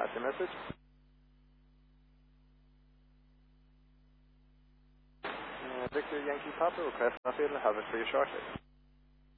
What's your message? Victor Yankee Papa, request Nuffield, have it for you shortly.